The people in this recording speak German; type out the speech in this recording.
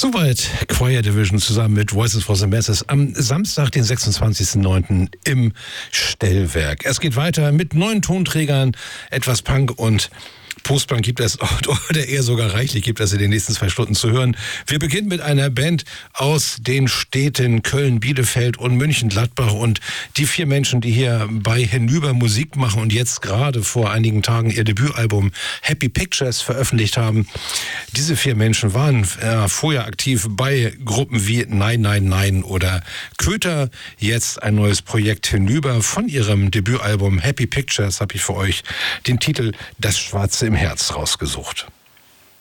Soweit Choir Division zusammen mit Voices for the Masses am Samstag, den 26.09. im Stellwerk. Es geht weiter mit neuen Tonträgern, etwas Punk und Postpunk gibt es, oder eher sogar reichlich gibt es in den nächsten 2 Stunden zu hören. Wir beginnen mit einer Band aus den Städten Köln, Bielefeld und München-Gladbach. Und die 4 Menschen, die hier bei Hinüber Musik machen und jetzt gerade vor einigen Tagen ihr Debütalbum Happy Pictures veröffentlicht haben, diese 4 Menschen waren vorher aktiv bei Gruppen wie Nein, Nein, Nein oder Köter. Jetzt ein neues Projekt Hinüber. Von ihrem Debütalbum Happy Pictures habe ich für euch den Titel Das Schwarze im Herz rausgesucht.